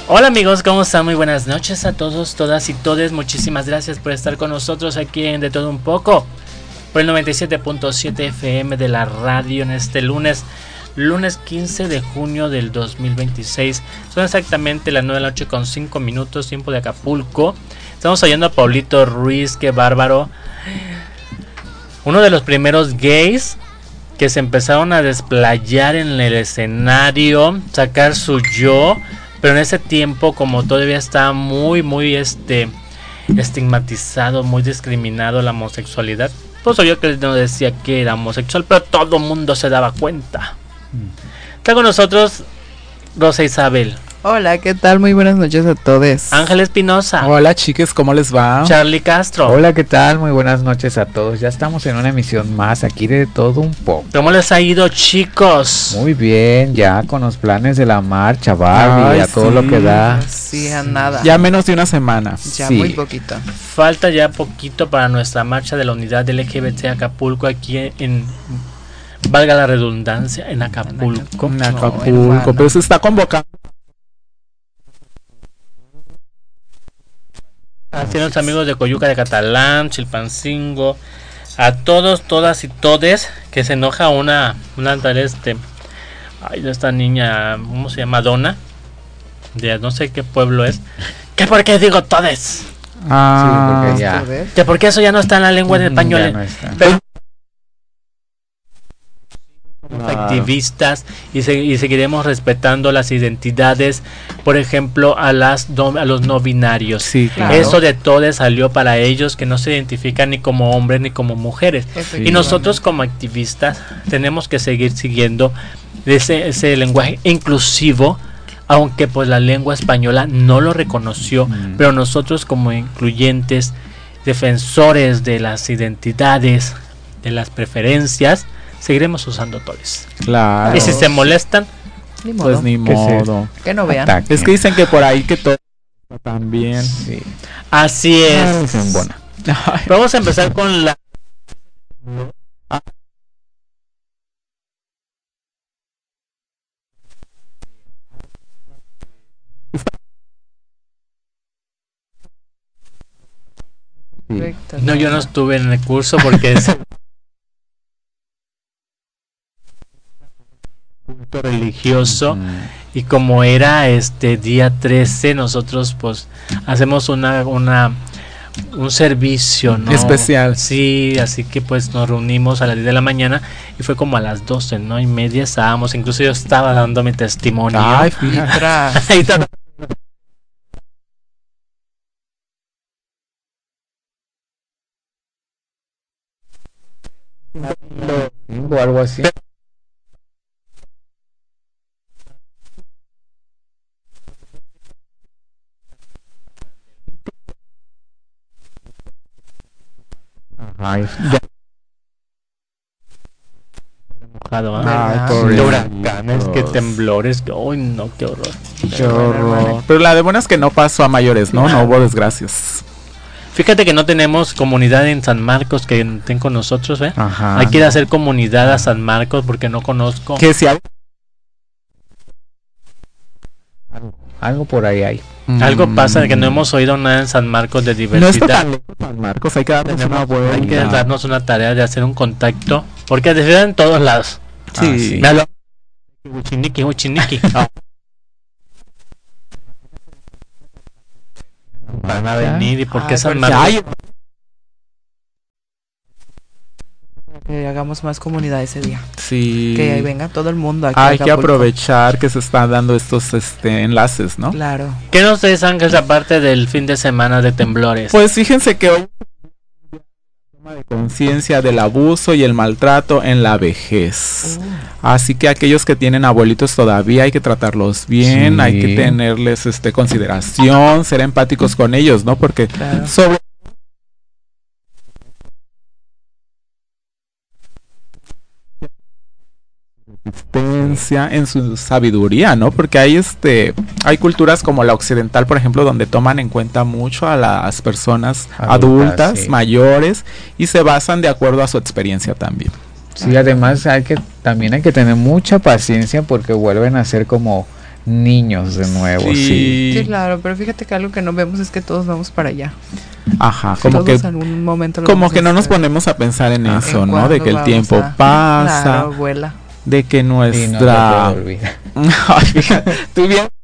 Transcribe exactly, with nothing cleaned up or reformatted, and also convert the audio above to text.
Hola amigos, ¿cómo están? Muy buenas noches a todos, todas y todes. Muchísimas gracias por estar con nosotros aquí en De Todo Un Poco por el noventa y siete punto siete F M de la radio en este lunes, lunes quince de junio del dos mil veintiséis. Son exactamente las nueve de la noche con cinco minutos, tiempo de Acapulco. Estamos oyendo a Paulito Ruiz, qué bárbaro. Uno de los primeros gays que se empezaron a desplayar en el escenario, sacar su yo. Pero en ese tiempo, como todavía estaba muy, muy este estigmatizado, muy discriminado la homosexualidad, pues yo que no decía que era homosexual, pero todo el mundo se daba cuenta. Mm. Está con nosotros Rosa Isabel. Hola, ¿qué tal? Muy buenas noches a todos. Ángel Espinosa. Hola, chiques, ¿cómo les va? Charlie Castro. Hola, ¿qué tal? Muy buenas noches a todos. Ya estamos en una emisión más aquí de Todo Un Poco. ¿Cómo les ha ido, chicos? Muy bien, ya con los planes de la marcha, Barbie, a todo sí. lo que da. Sí, a nada. Ya menos de una semana. Ya sí. muy poquito. Falta ya poquito para nuestra marcha de la unidad L G B T Acapulco aquí en, en valga la redundancia, en Acapulco. En Acapulco, no, pero se está convocando. Así a los amigos de Coyuca de Catalán, Chilpancingo, a todos, todas y todes, que se enoja una, una tal este, ay, esta niña, ¿cómo se llama? Donna, de no sé qué pueblo es, que por qué digo todes, Ah, sí, porque ya, que porque eso ya no está en la lengua de español, ya no está. pero activistas y, se, y seguiremos respetando las identidades, por ejemplo a las no, a los no binarios. Sí, claro. Eso de todes salió para ellos que no se identifican ni como hombres ni como mujeres, y nosotros como activistas tenemos que seguir siguiendo ese, ese lenguaje inclusivo, aunque pues la lengua española no lo reconoció, mm. pero nosotros como incluyentes, defensores de las identidades, de las preferencias, seguiremos usando todes. Claro. Y si se molestan, ni modo. Pues ni modo. Que no vean. Ataque. Es que dicen que por ahí que todo también. Sí. así es. Ay, bueno. Vamos a empezar con la Perfecto. no, yo no estuve en el curso porque es culto religioso. Mm. Y como era este día trece, nosotros pues hacemos una una un servicio, ¿no? Especial. Sí, así que pues nos reunimos a las diez de la mañana y fue como a las doce, ¿no? Y media estábamos, incluso yo estaba dando mi testimonio. Ay, fíjate. Tras. Ahí está. O algo así. Ay, Mojado, ¿eh? Ay, ¿Verdad? pobre. De huracanes, que temblores, que uy no, qué horror. Qué horror. Pero la de buena es que no pasó a mayores, ¿no? No hubo desgracias. Fíjate que no tenemos comunidad en San Marcos que estén con nosotros, ¿eh? ajá. Hay que ir a hacer comunidad a San Marcos porque no conozco. Que si algo. Algo por ahí hay. Algo pasa que no hemos oído nada en San Marcos de No está diversidad. tan lejos, San Marcos. Hay que darnos una Tenemos- buena. hay que darnos una tarea de hacer un contacto porque diversidad en todos lados. Sí. Ah, sí. Me hablo- Uchiniki, uchiniki. Ah. Van a venir y por qué Ay, San porque- Marcos. Ay, Que hagamos más comunidad ese día. sí. Que ahí venga todo el mundo aquí. a Hay que Acapulco. aprovechar que se están dando estos este enlaces, ¿no? Claro. ¿Qué nos dices, Ángel, aparte del fin de semana de temblores? Pues fíjense que hoy toma de conciencia del abuso y el maltrato en la vejez. Así que aquellos que tienen abuelitos todavía hay que tratarlos bien, Sí. hay que tenerles este consideración, ser empáticos con ellos, ¿no? Porque Claro. sobre existencia, en su sabiduría, ¿no? Porque hay este hay culturas como la occidental, por ejemplo, donde toman en cuenta mucho a las personas Adultas, adultas, sí. mayores, y se basan de acuerdo a su experiencia también. Sí, además hay que también hay que tener mucha paciencia porque vuelven a ser como niños de nuevo, sí. Sí, claro, pero fíjate que algo que no vemos es que todos vamos para allá. Ajá, como todos que en algún momento lo como vamos que a no nos hacer. ponemos a pensar en Ah, eso, ¿en ¿no? De cuándo que el vamos tiempo a- pasa, Claro, vuela. de que Y no te nuestra puedo olvidar. Ay, fíjate, tú bien